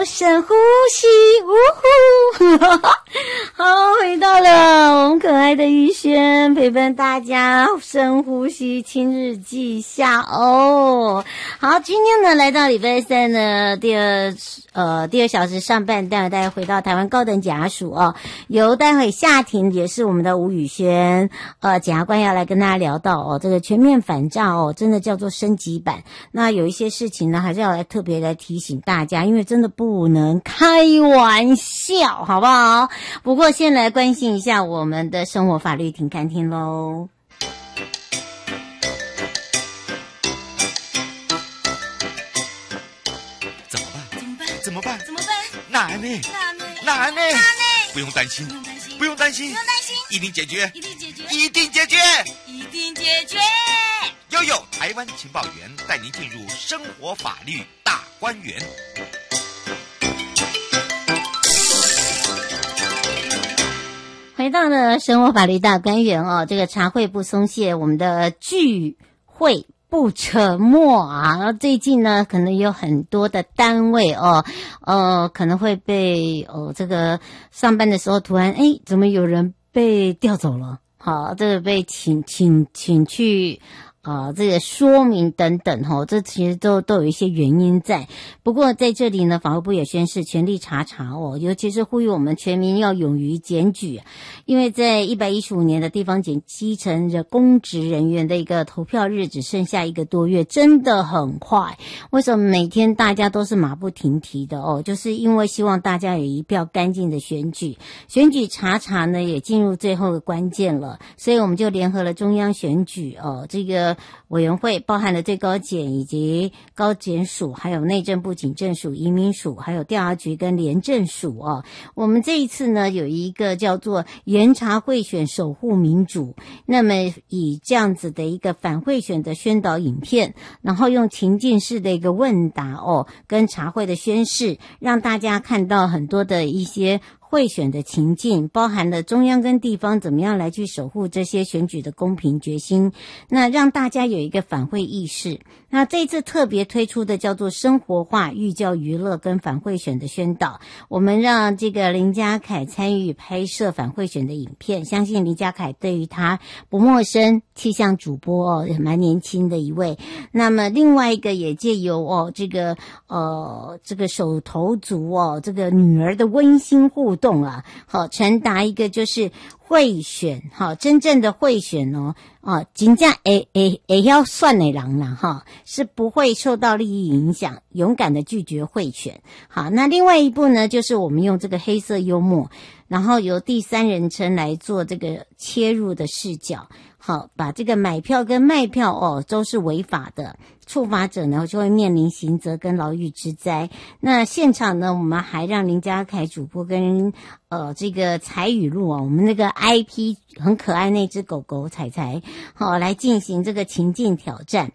深呼吸，呜呼，好，回到了我们可爱的玉轩，陪伴大家深呼吸，亲日记下哦。好，今天呢来到礼拜三呢第二小时上半段，大家回到台湾高等检察署哦，由待会下庭也是我们的吴宇轩检察官要来跟大家聊到哦，这个全面反诈哦，真的叫做升级版。那有一些事情呢，还是要来特别来提醒大家，因为真的不能开玩笑，好不好？不过先来关心一下我们的生活法律庭看庭咯。 怎么办？难呢？不用担心，一定解决。悠悠台湾情报员带您进入生活法律大观园。 回到了生活法律大观园哦，这个茶会不松懈，我们的聚会不沉默啊！最近呢，可能有很多的单位哦，可能会被这个上班的时候突然怎么有人被调走了？好，这个被请去。这个说明等等这其实都有一些原因在。不过在这里呢，法务部也宣示全力查哦，尤其是呼吁我们全民要勇于检举，因为在115年的地方检基层的公职人员的一个投票日只剩下1个多月，真的很快。为什么每天大家都是马不停蹄的哦？就是因为希望大家有一票干净的选举查呢也进入最后的关键了，所以我们就联合了中央选举这个委员会，包含了最高检以及高检署，还有内政部警政署、移民署，还有调查局跟廉政署哦。我们这一次呢有一个叫做严查贿选守护民主，那么以这样子的一个反贿选的宣导影片，然后用情境式的一个问答跟查贿的宣示，让大家看到很多的一些贿选的情境，包含了中央跟地方怎么样来去守护这些选举的公平决心，那让大家有一个反贿意识。那这一次特别推出的叫做生活化寓教娱乐跟反贿选的宣导，我们让这个林家凯参与拍摄反贿选的影片，相信林家凯对于他不陌生，气象主播也蛮年轻的一位。那么另外一个也借由这个手头族这个女儿的温馨互动啊，好传达一个就是贿选真正的贿选真正会要算的人啦是不会受到利益影响，勇敢的拒绝贿选。好，那另外一步呢，就是我们用这个黑色幽默，然后由第三人称来做这个切入的视角，好，把这个买票跟卖票都是违法的，触法者呢就会面临刑责跟牢狱之灾。那现场呢，我们还让林家凯主播跟这个彩语录我们那个 IP 很可爱那只狗狗彩彩来进行这个情境挑战。